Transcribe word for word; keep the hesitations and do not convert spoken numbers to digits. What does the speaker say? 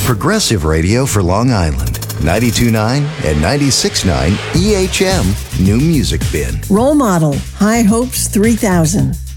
Progressive radio for Long Island. ninety-two point nine and ninety-six point nine E H M New Music Bin. Role model, High Hopes three thousand.